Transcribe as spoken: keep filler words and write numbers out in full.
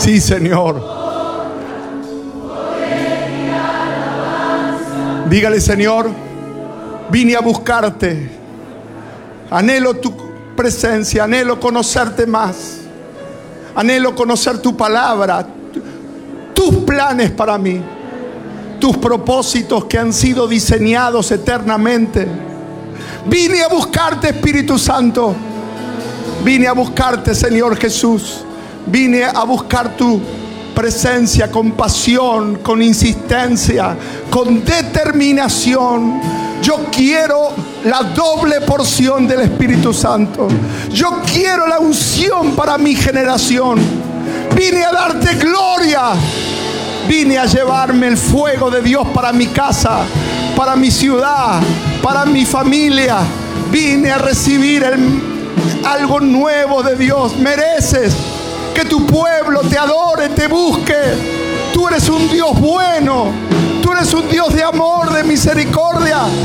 Sí, Señor. Dígale: Señor, vine a buscarte. Anhelo tu presencia, anhelo conocerte más. Anhelo conocer tu palabra, tus planes para mí, tus propósitos que han sido diseñados eternamente. Vine a buscarte, Espíritu Santo. Vine a buscarte, Señor Jesús. Vine a buscar tu presencia con pasión, con insistencia, con determinación. Yo quiero la doble porción del Espíritu Santo. Yo quiero la unción para mi generación. Vine a darte gloria. Vine a llevarme el fuego de Dios para mi casa, para mi ciudad, para mi familia. Vine a recibir el, algo nuevo de Dios. Mereces que tu pueblo te adore, te busque. Tú eres un Dios bueno. Tú eres un Dios de amor, de misericordia.